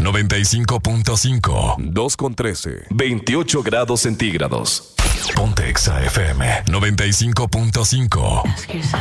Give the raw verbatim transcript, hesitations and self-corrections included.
noventa y cinco punto cinco. dos con trece. veintiocho grados centígrados. Ponte Exa F M noventa y cinco punto cinco.